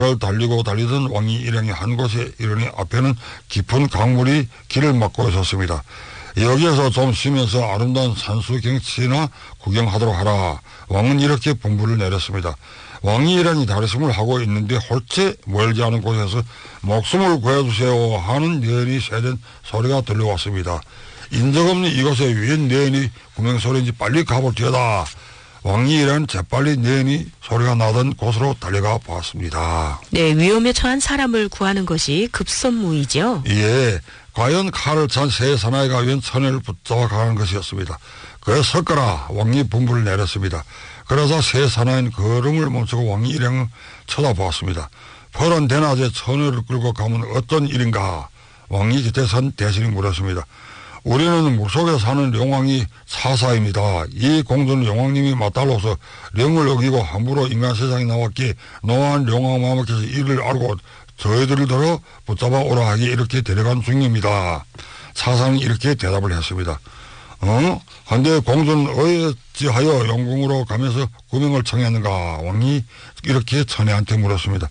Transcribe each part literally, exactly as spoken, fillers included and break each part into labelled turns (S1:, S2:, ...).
S1: 달리고 달리던 왕이 일행이 한 곳에 이르니 앞에는 깊은 강물이 길을 막고 있었습니다. 여기에서 좀 쉬면서 아름다운 산수 경치나 구경하도록 하라. 왕은 이렇게 분부를 내렸습니다. 왕이 일행이 다리숨을 하고 있는데 홀체 멀지 않은 곳에서 목숨을 구해주세요 하는 내연이 세된 소리가 들려왔습니다. 인적 없는 이곳에 웬 내연이 구명소리인지 빨리 가볼지어다. 왕이 일행은 재빨리 내연이 소리가 나던 곳으로 달려가 보았습니다.
S2: 네, 위험에 처한 사람을 구하는 것이 급선무이죠.
S1: 예, 과연 칼을 찬 새 사나이가 웬 처녀를 붙잡아 가는 것이었습니다. 그래 섞어라. 왕이 분부를 내렸습니다. 그러자 새 사나이는 걸음을 멈추고 왕이 일행을 쳐다보았습니다. 퍼런 대낮에 처녀를 끌고 가면 어떤 일인가? 왕이 곁에 선 대신이 물었습니다. 우리는 물속에 사는 용왕이 사사입니다. 이 공주는 용왕님이 맞달로서 령을 어기고 함부로 인간 세상에 나왔기에 노한 용왕 마마께서 이를 알고 저희들을 들어 붙잡아 오라 하기 이렇게 데려간 중입니다. 사사는 이렇게 대답을 했습니다. 어? 근데 공주는 어찌하여 영궁으로 가면서 구명을 청했는가? 왕이 이렇게 처녀한테 물었습니다.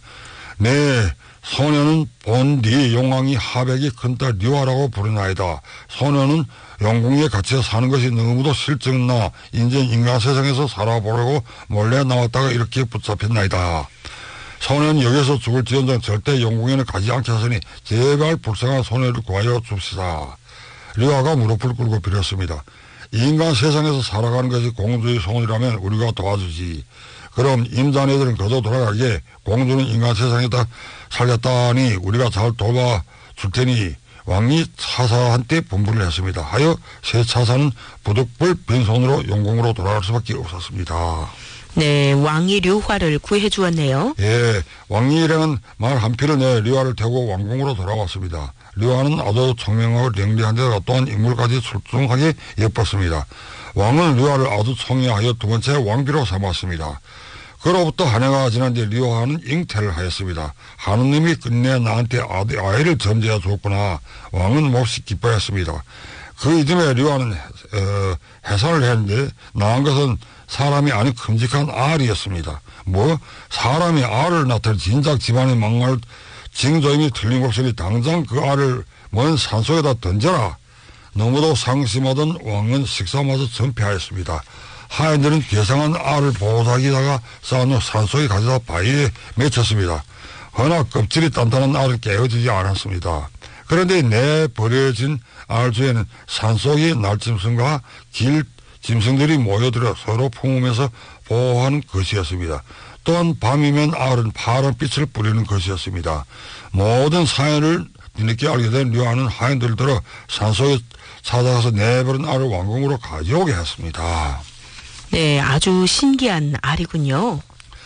S1: 네, 소녀는 본디 용왕이 하백이 큰딸 류아라고 부르나이다. 소녀는 영궁에 갇혀 사는 것이 너무도 실증나 인제 인간 세상에서 살아보려고 몰래 나왔다가 이렇게 붙잡혔나이다. 소녀는 여기서 죽을지언정 절대 영궁에는 가지 않겠으니 제발 불쌍한 소녀를 구하여 줍시다. 류아가 무릎을 꿇고 빌었습니다. 인간 세상에서 살아가는 것이 공주의 소원이라면 우리가 도와주지. 그럼 임자네들은 거둬 돌아가게 공주는 인간 세상에다 살겠다니 우리가 잘 도와줄 테니 왕이 차사한테 분부를 했습니다. 하여 새 차사는 부득불 빈손으로 영궁으로 돌아갈 수밖에 없었습니다.
S2: 네, 왕이 류화를 구해 주었네요.
S1: 예, 왕이 일행은 말 한 피를 내 류화를 태우고 왕궁으로 돌아왔습니다. 류화는 아주 청명하고 령리한 데다가 또한 인물까지 출중하게 예뻤습니다. 왕은 류화를 아주 청의하여 두 번째 왕비로 삼았습니다. 그로부터 한 해가 지난 뒤 류화는 잉태를 하였습니다. 하느님이 끝내 나한테 아들, 아이를 점지해 줬구나. 왕은 몹시 기뻐했습니다. 그 이듬해 류화는 어, 해산을 했는데 낳은 것은 사람이 아닌 큼직한 알이었습니다. 뭐 사람이 알을 낳더니 진작 집안의 막말 징조임이 틀린 곡소리 당장 그 알을 먼 산속에다 던져라. 너무도 상심하던 왕은 식사마저 전폐하였습니다. 하인들은 괴상한 알을 보호하기다가 쌓은 후 산속에 가져다 바위에 맺혔습니다. 허나 껍질이 단단한 알은 깨어지지 않았습니다. 그런데 내버려진 알 주에는 산속의 날짐승과 길 짐승들이 모여들어 서로 품으면서 보호하는 것이었습니다. 또한 밤이면 알은 파란 빛을 뿌리는 것이었습니다. 모든 사연을 뒤늦게 알게 된 류아는 하인들을 들어 산속에 찾아가서 내버린 알을 왕궁으로 가져오게 했습니다.
S2: 네, 아주 신기한 알이군요.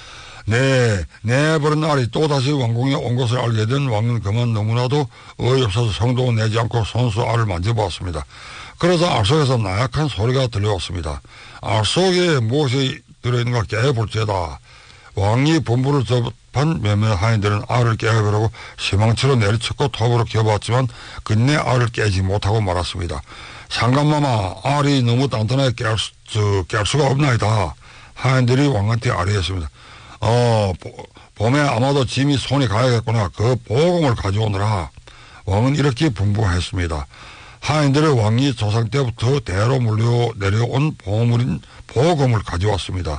S1: 네, 내버린 알이 또다시 왕궁에 온 것을 알게 된 왕은 그만 너무나도 어이없어서 성도 내지 않고 손수 알을 만져보았습니다. 그러자 알 속에서 나약한 소리가 들려왔습니다. 알 속에 무엇이 들어있는가 깨볼지어다. 왕이 본부를 접한 몇몇 하인들은 알을 깨어보려고 시망치로 내리쳤고 톱으로 겨봤지만 끝내 알을 깨지 못하고 말았습니다. 상감마마, 알이 너무 단단하게 깰, 수, 깰 수가 없나이다. 하인들이 왕한테 아뢰었습니다. 어, 봄에 아마도 짐이 손이 가야겠구나. 그 보금을 가져오느라. 왕은 이렇게 분부했습니다. 하인들의 왕이 조상 때부터 대로 물려 내려온 보물인 보금을 가져왔습니다.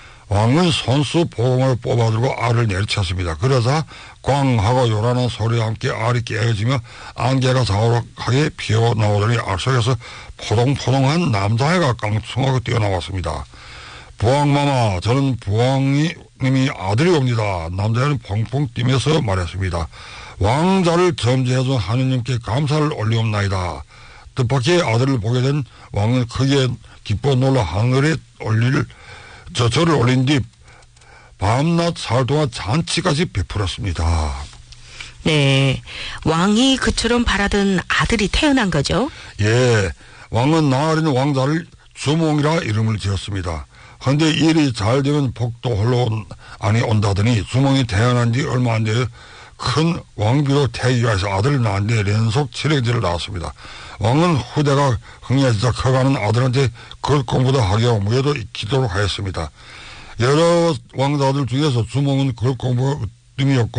S1: 왕은 손수 보금을 뽑아들고 알을 내리쳤습니다. 그러자 꽝하고 요란한 소리와 함께 알이 깨어지며 안개가 자욱하게 피어나오더니 알 속에서 포동포동한 남자애가 깡충하고 뛰어나왔습니다. 부왕마마, 저는 부왕님이 아들이 옵니다. 남자애는 펑펑 뛰면서 말했습니다. 왕자를 점지해준 하느님께 감사를 올리옵나이다. 뜻밖의 아들을 보게 된 왕은 크게 기뻐 놀라 하늘에 올릴 저 절을 올린 뒤 밤낮 사흘 동안 잔치까지 베풀었습니다.
S2: 네, 왕이 그처럼 바라던 아들이 태어난 거죠?
S1: 예, 왕은 나으린 왕자를 주몽이라 이름을 지었습니다. 그런데 일이 잘 되면 복도 홀로 안이 온다더니 주몽이 태어난 지 얼마 안 돼 큰 왕비로 태위하여서 아들을 낳았는데連속 칠형제를 낳았습니다. 왕은 후대가 흥해지자 커가는 아들한테 글 공부도 하게 하고 무예도 익히도록 하였습니다. 여러 왕자들 중에서 주몽은 글 공부가 뒷등이었고